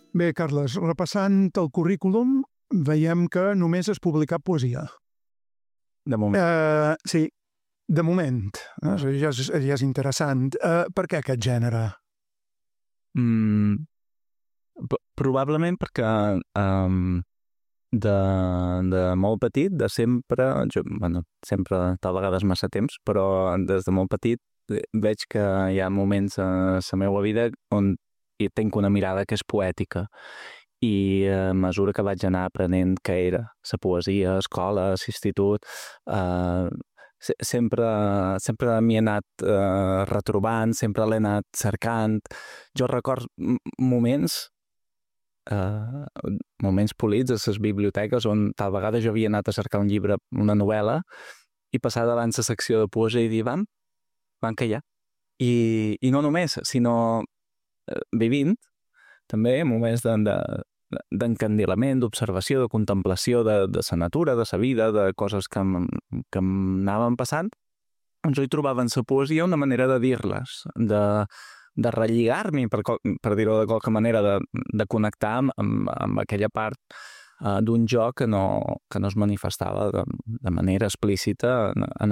Bé, Carles, repassant el currículum, veiem que només has publicat poesia. De moment. Sí, de moment. Ja és interessant. Per què aquest gènere? Probablement perquè de molt petit, de sempre, sempre tal vegades massa temps, però des de molt petit veig que hi ha moments a la meva vida on hi tinc una mirada que és poètica i a mesura que vaig anar aprenent què era la poesia, a escola, a l'institut, sempre m'hi he anat retrobant, sempre l'he anat cercant. Jo record moments polits a les biblioteques on tal vegada jo havia anat a cercar un llibre, una novel·la, i passar davant la secció de poesia i dir, vam callar. I no només, sinó vivint, també moments d'encandilament, d'observació, de contemplació de la natura, de la vida, de coses que m'anaven passant, doncs jo hi trobava en la poesia una manera de dir-les, de relligar-m'hi, per dir-ho de qualque manera, de connectar amb aquella part d'un jo que no es manifestava de manera explícita en